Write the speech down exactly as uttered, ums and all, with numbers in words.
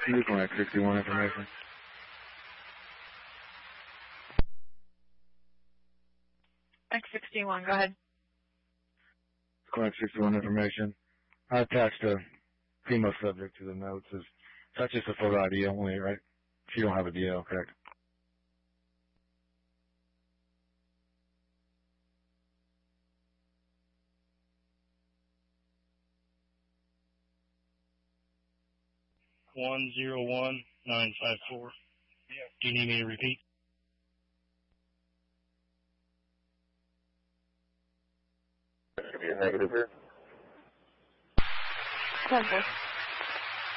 You can X sixty-one information. X sixty-one, go ahead. X sixty-one information. I attached a female subject to the notes. Is that's just a photo I D only, right? She don't have a D L, correct? One zero one nine five four. Yeah. Do you need me to repeat? There should be a negative here. ten four.